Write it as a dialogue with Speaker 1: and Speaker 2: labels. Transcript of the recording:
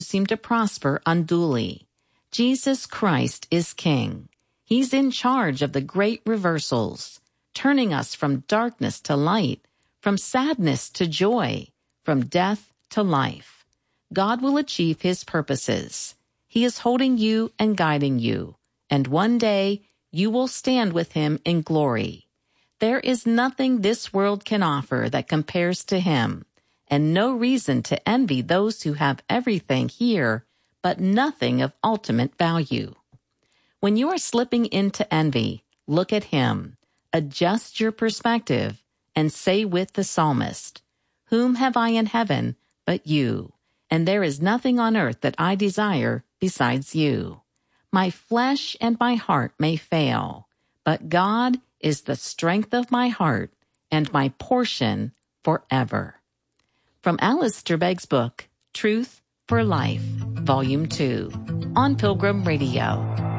Speaker 1: seem to prosper unduly. Jesus Christ is King. He's in charge of the great reversals, turning us from darkness to light, from sadness to joy, from death to life. God will achieve His purposes. He is holding you and guiding you, and one day you will stand with Him in glory. There is nothing this world can offer that compares to Him, and no reason to envy those who have everything here, but nothing of ultimate value. When you are slipping into envy, look at Him, adjust your perspective, and say with the psalmist, "Whom have I in heaven but you? And there is nothing on earth that I desire besides you. My flesh and my heart may fail, but God is the strength of my heart and my portion forever." From Alistair Begg's book, Truth for Life, Volume 2, on Pilgrim Radio.